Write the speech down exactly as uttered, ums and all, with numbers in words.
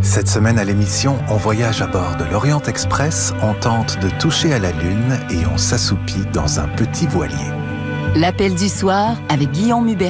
Cette semaine à l'émission, on voyage à bord de l'Orient Express, on tente de toucher à la Lune et on s'assoupit dans un petit voilier. L'appel du soir avec Guillaume Hubert.